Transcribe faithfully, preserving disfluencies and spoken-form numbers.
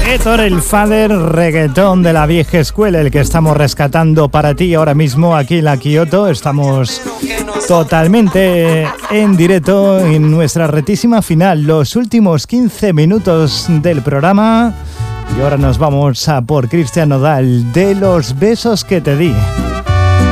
Héctor el Father, reggaetón de la vieja escuela, el que estamos rescatando para ti ahora mismo aquí en la Kioto. Estamos totalmente en directo en nuestra retísima final, los últimos quince minutos del programa. Y ahora nos vamos a por Cristian Nodal, de los besos que te di.